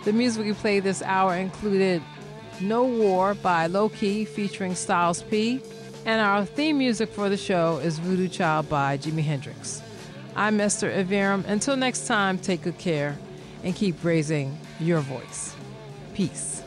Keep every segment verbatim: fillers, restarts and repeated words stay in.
The music we played this hour included No War by Low Key featuring Styles P, and our theme music for the show is Voodoo Child by Jimi Hendrix. I'm Esther Iverum. Until next time, take good care and keep raising your voice. Peace.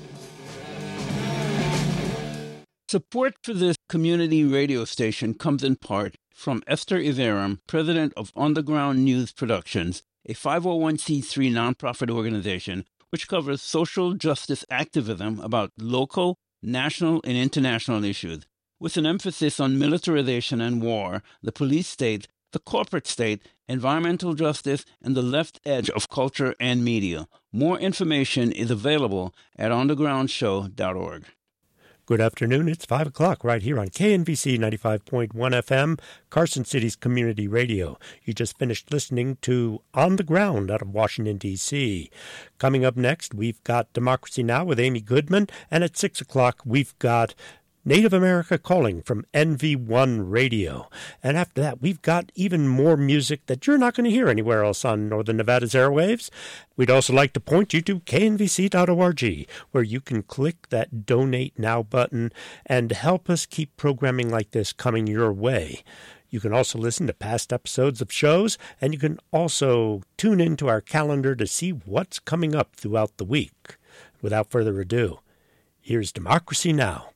Support for this community radio station comes in part from Esther Iverum, president of Underground News Productions, a five oh one c three nonprofit organization which covers social justice activism about local, national, and international issues, with an emphasis on militarization and war, the police state, the corporate state, environmental justice, and the left edge of culture and media. More information is available at underground show dot org. Good afternoon. It's five o'clock right here on K N V C ninety-five point one F M, Carson City's community radio. You just finished listening to On the Ground out of Washington, D C Coming up next, we've got Democracy Now! With Amy Goodman, and at six o'clock, we've got Native America Calling from N V one Radio. And after that, we've got even more music that you're not going to hear anywhere else on Northern Nevada's airwaves. We'd also like to point you to K N V C dot org, where you can click that Donate Now button and help us keep programming like this coming your way. You can also listen to past episodes of shows, and you can also tune into our calendar to see what's coming up throughout the week. Without further ado, here's Democracy Now!